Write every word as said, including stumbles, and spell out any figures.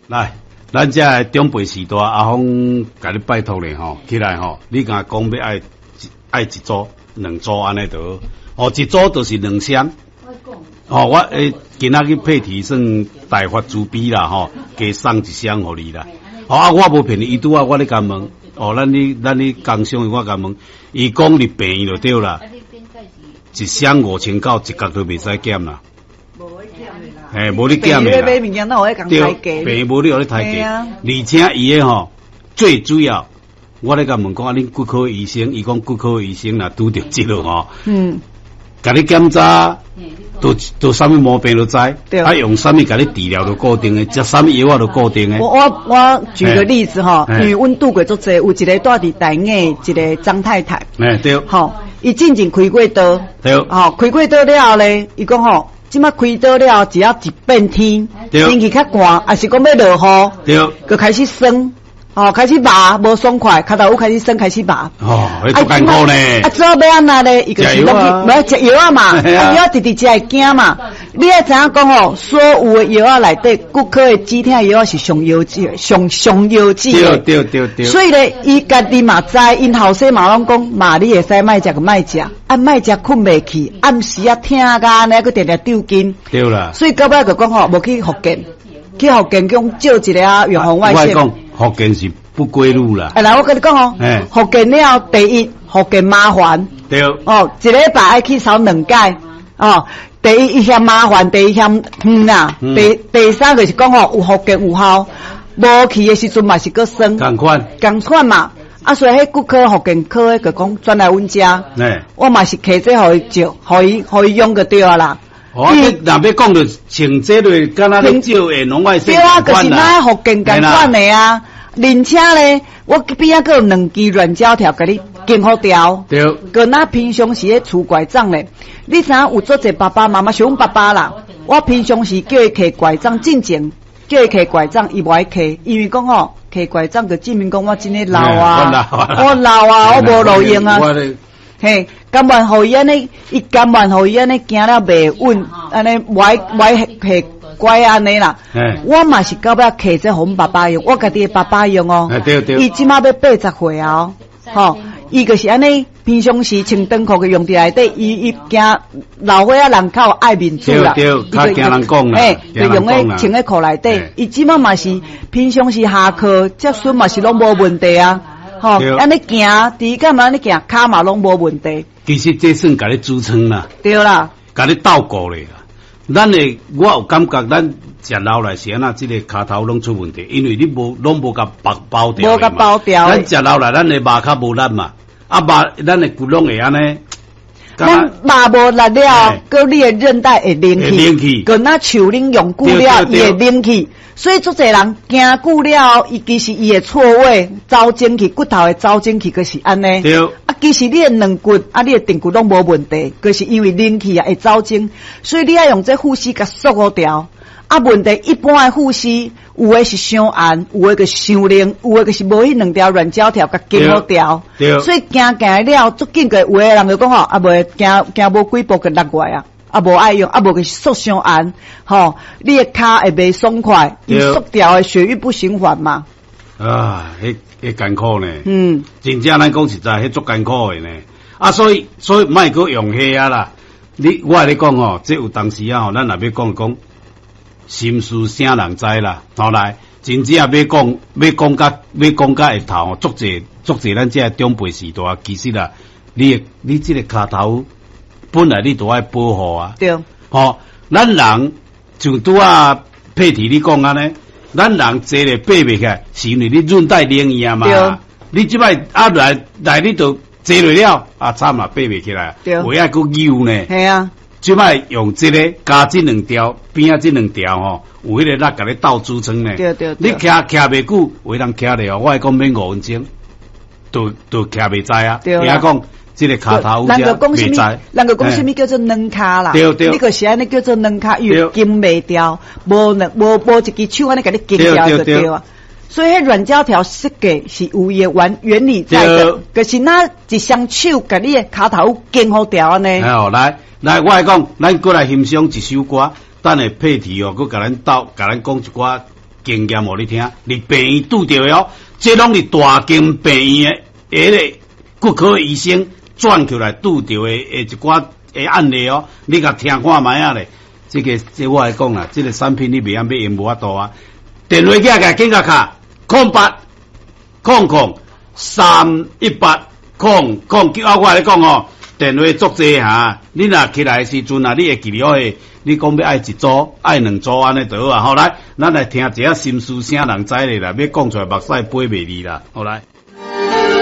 来，咱这长辈时代阿峰甲你拜托咧吼，起来吼，你甲讲要爱爱一组、两组安尼就好，哦，一组就是两箱。哦，我诶，今仔日配题算大发慈悲啦吼，加送一箱互你啦。哦啊，我无骗你，伊拄啊，我咧甲问，哦，咱你咱你工商我甲问，伊讲你病就对啦，一箱五千九，一角都袂使减啦。嘿，无你减的啦。 买物件那我讲抬价。 病无你互你抬价，而且伊诶吼最主要，我咧甲问讲啊，恁骨科医生，伊讲骨科医生若拄着即落吼，嗯，甲你检查。都都啥物毛病都知，啊用啥物甲你治疗都固定的，食啥物药啊都固定的。 我我我举个例子哈，因为阮拄过足济，有一个住伫台硬，一个张太太。哎对。吼，伊进前开过刀。对。吼，开过刀了后咧，伊讲吼，即摆开刀了后，只要一变天，天气较寒，还是讲要落雨，对，就开始酸。哦，开始麻，无爽快，脚头开始酸，开始麻。哦，你做艰苦呢？啊，做要安那咧？伊个是落去，无食药啊嘛，啊药直直食会惊嘛。你也知影讲吼，所有的药啊内底，骨科的止痛药是上药剂，上上药剂的。对对对对。所以咧，伊家己嘛知，因后生嘛拢讲，嘛你会使卖食个卖食，啊卖食困袂去，暗时啊疼个安尼，佮定定丢筋。对啦。所以到尾就讲吼，无去福建，去福建讲借一个啊预防外线。 福建是不归路啦。 哎，来我跟你讲哦，福建了第一，福建麻烦。对。哦，一礼拜爱去扫两届。哦，第一一嫌麻烦，第二嫌远啦。嗯。第第三个是讲吼，有福建有效，无去的时阵嘛是个酸。同款。同款嘛。啊，所以迄骨科、福建科的就讲转来阮家。哎。我嘛是摕这互伊照，互伊互伊用就对啊啦。 哦，你若要讲着像这类，敢若你照诶拢外省对啊，就是咱福建共款的啊。而且咧，我边仔个有两支软胶条，甲你健好调。对。个那平常时咧拄拐杖咧，你知影有做者爸爸妈妈，像阮爸爸啦，我平常时叫伊摕拐杖，进前叫伊摕拐杖，伊无爱摕，因为讲吼摕拐杖就证明讲我真诶老啊，我老啊，我无路用啊。嘿，甘愿互伊安尼，伊甘愿互伊安尼行了袂稳，安尼歪歪摕乖安尼啦。我嘛是到尾摕这互阮爸爸用，我家己的爸爸用哦。对对。伊即马要八十岁啊，吼，伊就是安尼，平常时穿短裤个用伫内底，伊伊惊老岁仔人较爱面子啦。对对，较惊人讲啦。嘿，就用咧穿咧裤内底，伊即马嘛是平常时下课接孙嘛是拢无问题啊。吼，安尼行，第一干嘛安尼行，骹嘛拢无问题。 其实这算甲你支撑啦。 对啦。 甲你倒顾咧啦。咱诶，我有感觉，咱食老来时啊，即个骹头拢出问题，因为你无拢无甲包包掉。无甲包掉。咱食老来，咱诶肉较无力嘛，啊肉，咱诶骨拢会安尼。 咱肉无力了，搁你诶韧带会拎起。会拎起。搁那树恁用久了，伊会拎起。所以，足侪人行久了，伊其实伊的错位走精气，骨头的走精气，就是安尼。对。啊，其实你的软骨，啊，你的髌骨拢无问题，就是因为冷气啊会走精，所以你要用这护膝甲缩好调。啊，问题一般的护膝，有的是伤硬，有的就是伤冷，有的就是无迄两条软胶条甲紧好调。对。所以行行了，足紧个有的人就讲吼，啊，无行行无几步就落来啊。啊，无爱用，啊，无就是缩伤硬，吼，你的骹会袂爽快，伊缩掉的血液不循环嘛。 啊，迄迄艰苦呢。嗯。真正咱讲实在，迄足艰苦的呢。啊，所以所以莫搁用迄啊啦。你我来讲吼，这有当时啊吼，咱若要讲讲，心事啥人知啦。后来真正要讲要讲甲要讲甲下头，足济足济咱这长辈时代，其实啦，你你这个骹头。本来你都爱保护啊，对，吼，咱人就拄啊配题你讲安尼，咱人坐咧爬袂起来，是因为你韧带冷硬嘛，对，你即摆啊来来你都坐落了，啊惨嘛爬袂起来，对，为爱搁扭呢，系啊，即摆用这个加这两条边啊这两条吼，有迄个力甲你倒支撑呢，对对，你徛徛袂久，有人徛咧哦，我爱讲免五分钟，都都徛袂知啊，对啊，讲。这个骹头有只袂知， 人个讲什么叫做软骹啦？对对，你个是安尼叫做软骹，因为筋袂掉，无能无无一支手安尼甲你筋掉就对啊。所以迄软胶条设计是有伊原原理在的，可是那一双手甲你的骹头筋好掉安尼。 好，来来，我来讲，咱过来欣赏一首歌，等下配题哦，佮甲咱斗，甲咱讲一寡经验互你听，你病院拄着的哦，这拢是大间病院的迄个骨科医生转起来拄着的诶一寡诶案例哦，你甲听看卖啊咧。这个这我来讲啦，这个产品你袂晓买用无法度啊。电话架架紧甲卡空八空空三一八空空，叫我来讲哦。电话足济哈，你若起来时阵啊，你会记了诶。你讲要爱一组，爱两组安尼就好啊。好来，咱来听一下心事声人知咧啦，要讲出来目屎飞袂离啦。好来。